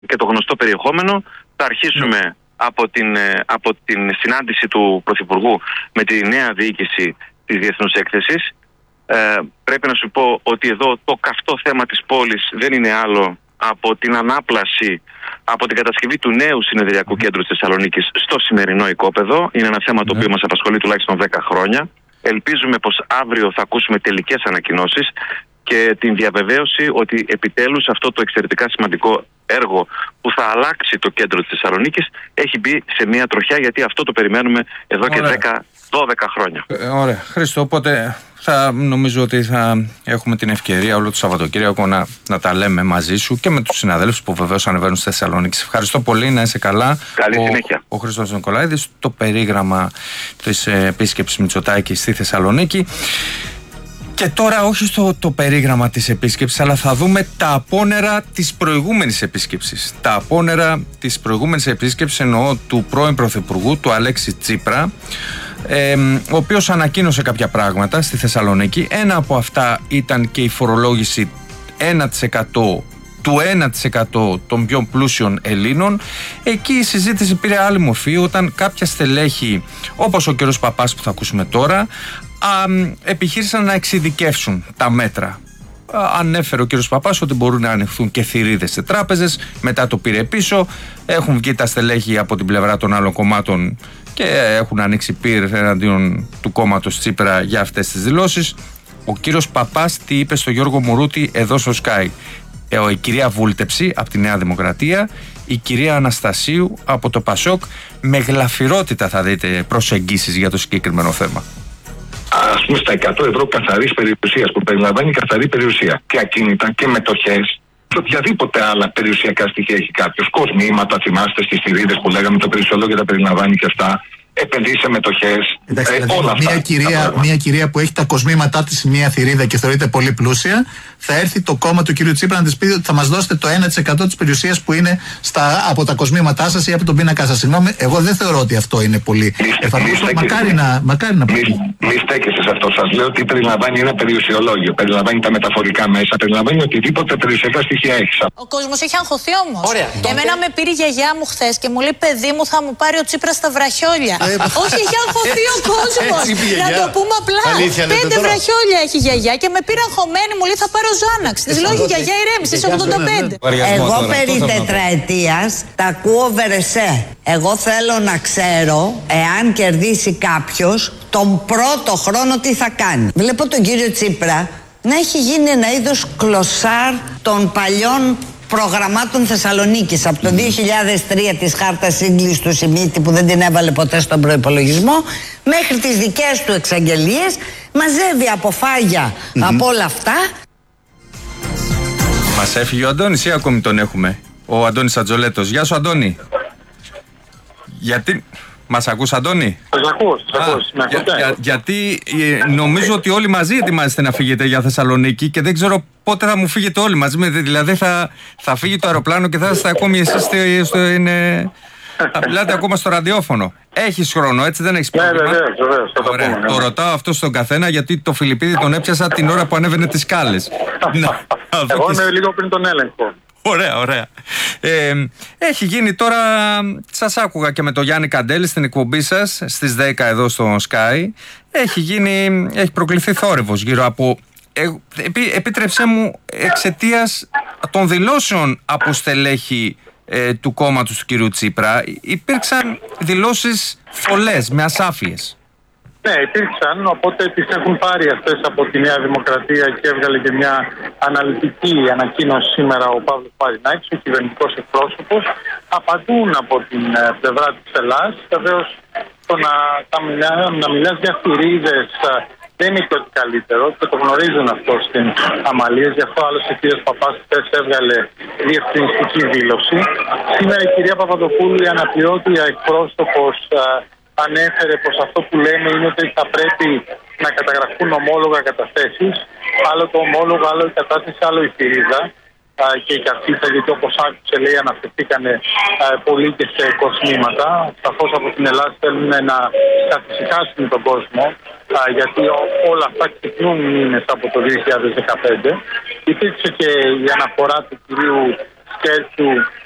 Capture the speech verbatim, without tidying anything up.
και το γνωστό περιεχόμενο. Θα αρχίσουμε από την, από την συνάντηση του Πρωθυπουργού με τη νέα διοίκηση της Διεθνούς Έκθεσης. Ε, πρέπει να σου πω ότι εδώ το καυτό θέμα της πόλης δεν είναι άλλο από την ανάπλαση, από την κατασκευή του νέου συνεδριακού κέντρου της Θεσσαλονίκης στο σημερινό οικόπεδο. Είναι ένα θέμα το οποίο μας απασχολεί τουλάχιστον δέκα χρόνια. Ελπίζουμε πως αύριο θα ακούσουμε τελικές ανακοινώσεις και την διαβεβαίωση ότι επιτέλους αυτό το εξαιρετικά σημαντικό έργο που θα αλλάξει το κέντρο της Θεσσαλονίκης έχει μπει σε μια τροχιά, γιατί αυτό το περιμένουμε εδώ και δέκα με δώδεκα χρόνια. Ε, ωραία. Χρήστο, οπότε θα νομίζω ότι θα έχουμε την ευκαιρία όλο το Σαββατοκύριακο να, να τα λέμε μαζί σου και με τους συναδέλφους που βεβαίως ανεβαίνουν στη Θεσσαλονίκη. Σε ευχαριστώ πολύ, να είσαι καλά. Καλή ο, συνέχεια. Ο Χρήστος Νικολαίδης, το περίγραμμα της επίσκεψης Μητσοτάκη στη Θεσσαλονίκη. Και τώρα όχι στο το περίγραμμα της επίσκεψης, αλλά θα δούμε τα απόνερα της προηγούμενης επίσκεψης. Τα απόνερα της προηγούμενης επίσκεψης εννοώ του πρώην Πρωθυπουργού, του Αλέξη Τσίπρα, ε, ο οποίος ανακοίνωσε κάποια πράγματα στη Θεσσαλονίκη. Ένα από αυτά ήταν και η φορολόγηση ένα τοις εκατό του ένα τοις εκατό των πιο πλούσιων Ελλήνων. Εκεί η συζήτηση πήρε άλλη μορφή όταν κάποια στελέχη, όπως ο κ. Παπάς που θα ακούσουμε τώρα, α, επιχείρησαν να εξειδικεύσουν τα μέτρα. Α, ανέφερε ο κ. Παπάς ότι μπορούν να ανοιχθούν και θηρίδες σε τράπεζες, μετά το πήρε πίσω. Έχουν βγει τα στελέχη από την πλευρά των άλλων κομμάτων και έχουν ανοίξει πυρ εναντίον του κόμματος Τσίπρα για αυτές τις δηλώσεις. Ο κύριος Παπάς τι είπε στο Γιώργο Μουρούτη εδώ στο Sky? Η κυρία Βούλτεψη από τη Νέα Δημοκρατία, η κυρία Αναστασίου από το Πασόκ, με γλαφυρότητα θα δείτε προσεγγίσεις για το συγκεκριμένο θέμα. Ας πούμε στα εκατό ευρώ καθαρής περιουσίας, που περιλαμβάνει καθαρή περιουσία και ακίνητα και μετοχές και οποιαδήποτε άλλα περιουσιακά στοιχεία έχει κάποιος, κοσμήματα, θυμάστε στις θηρίδες που λέγαμε, το περιουσιολόγιο τα περιλαμβάνει και αυτά, επενδύσει σε μετοχές. Εντάξει, ε, δηλαδή, όλα αυτά. Μια κυρία, μια κυρία που έχει τα κοσμήματά της σε μια θηρίδα και θεωρείται πολύ πλούσια, θα έρθει το κόμμα του κ. Τσίπρα να της πει ότι θα μας δώσετε το ένα τοις εκατό της περιουσίας που είναι στα, από τα κοσμήματά σας ή από τον πίνακα σας. Συγγνώμη, εγώ δεν θεωρώ ότι αυτό είναι πολύ εφαρμόστο. Μακάρι να, μακάρι να πει. Μη στέκεστε σε αυτό. Σας λέω ότι περιλαμβάνει ένα περιουσιολόγιο, περιλαμβάνει τα μεταφορικά μέσα, περιλαμβάνει οτιδήποτε περιουσιακά στοιχεία έχει. Ο κόσμος έχει αγχωθεί όμως. Εμένα με πήρε η γιαγιά μου χθες και μου λέει: παιδί μου, θα μου πάρει ο Τσίπρας στα βραχιόλια. Όχι, έχει αγχωθεί ο κόσμος. Να το πούμε απλά. Πέντε βραχιόλια έχει η γιαγιά και με πήρε αγχωμένη, μου λέει: θα πάρω Ζάναξ. Της λέω: όχι, γιαγιά, ηρέμησε, είσαι ογδόντα πέντε. Εγώ περί τετραετίας τα ακούω βερεσέ. Εγώ θέλω να ξέρω, εάν κερδίσει κάποιος, τον πρώτο χρόνο τι θα κάνει. Βλέπω τον κύριο Τσίπρα να έχει γίνει ένα είδος κλωσάρ των παλιών προγραμμάτων Θεσσαλονίκης από το δύο χιλιάδες τρία της χάρτας σύγκλησης του Σιμίτη που δεν την έβαλε ποτέ στον προϋπολογισμό μέχρι τις δικές του εξαγγελίες, μαζεύει αποφάγια mm-hmm. από όλα αυτά. Μας έφυγε ο Αντώνης ή ακόμη τον έχουμε? Ο Αντώνης Ατζολέτος. Γεια σου Αντώνη. Γιατί... Μας ακούς Αντώνη? Σας ακούω, σας ακούω. Για, για, γιατί ε, νομίζω ότι όλοι μαζί ετοιμάζεστε να φύγετε για Θεσσαλονίκη και δεν ξέρω πότε θα μου φύγετε όλοι μαζί. Δηλαδή θα, θα φύγει το αεροπλάνο και θα είστε ακόμη εσείς στο, στο, είναι, θα μιλάτε ακόμα στο ραδιόφωνο. Έχεις χρόνο, έτσι, δεν έχεις πρόβλημα? Ναι, βεβαίως, βεβαίως. Το, Ωραία, το ρωτάω αυτό στον καθένα γιατί το Φιλιππίδη τον έπιασα την ώρα που ανέβαινε τις σκάλες. Εγώ είμαι λίγο πριν τον έλεγχο. Ωραία, ωραία. Ε, έχει γίνει τώρα, σας άκουγα και με τον Γιάννη Καντέλη στην εκπομπή σας στις δέκα εδώ στο Sky. Έχει γίνει, έχει προκληθεί θόρυβος γύρω από, ε, επί, επίτρεψέ μου, εξαιτίας των δηλώσεων από στελέχη ε, του κόμματος του κυρίου Τσίπρα, υπήρξαν δηλώσεις φωλές με ασάφειες. Ναι, υπήρξαν, οπότε τις έχουν πάρει αυτές από τη Νέα Δημοκρατία και έβγαλε και μια αναλυτική ανακοίνωση σήμερα ο Παύλος Παρινάκης, ο κυβερνητικός εκπρόσωπος. Απαντούν από την πλευρά της Ελλάδας. Βεβαίως, το να, μιλά, να μιλάς για θηρίδες δεν είναι και ό,τι καλύτερο και το γνωρίζουν αυτό στην Αμαλίες. Γι' αυτό άλλος ο κ. Παπάς χθες έβγαλε διευθυνιστική δήλωση. Σήμερα η κυρία Παπαδοπούλου, η αναπληρώτρια εκπρόσωπος, ανέφερε πως αυτό που λέμε είναι ότι θα πρέπει να καταγραφούν ομόλογα καταθέσεις. Άλλο το ομόλογο, άλλο η κατάθεση, άλλο η θηρίδα και η καρτίτσα, γιατί όπως άκουσε λέει αναφερθήκαν πολύ και σε κοσμήματα. Σαφώς από την Ελλάδα θέλουν να καθησυχάσουν τον κόσμο, γιατί όλα αυτά ξυπνούν μήνες από το δύο χιλιάδες δεκαπέντε. Υπήρξε και η αναφορά του κυρίου Σκέρτσου